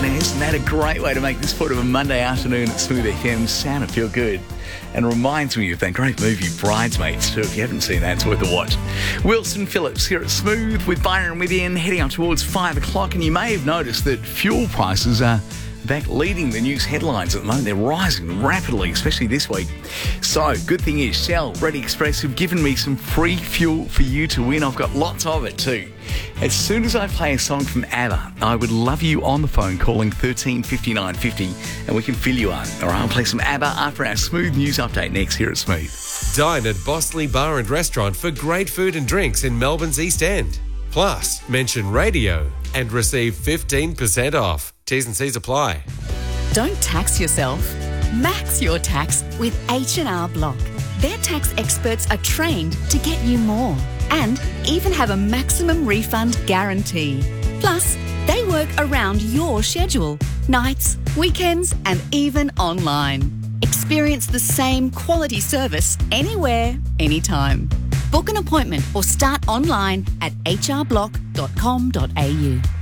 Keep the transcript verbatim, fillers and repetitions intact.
Isn't that a great way to make this part of a Monday afternoon at Smooth F M sound and feel good? And reminds me of that great movie Bridesmaids too. If you haven't seen that, it's worth a watch. Wilson Phillips here at Smooth with Byron Within, heading up towards five o'clock. And you may have noticed that fuel prices are back leading the news headlines at the moment. They're rising rapidly, especially this week. So, good thing is, Shell, Ready Express have given me some free fuel for you to win. I've got lots of it too. As soon as I play a song from ABBA, I would love you on the phone calling thirteen fifty-nine fifty and we can fill you in. All right, I'll play some ABBA after our Smooth News Update next here at Smooth. Dine at Bossley Bar and Restaurant for great food and drinks in Melbourne's East End. Plus, mention radio and receive fifteen percent off. T's and C's apply. Don't tax yourself. Max your tax with H and R Block. Their tax experts are trained to get you more and even have a maximum refund guarantee. Plus, they work around your schedule, nights, weekends and even online. Experience the same quality service anywhere, anytime. Book an appointment or start online at h r block dot com dot a u.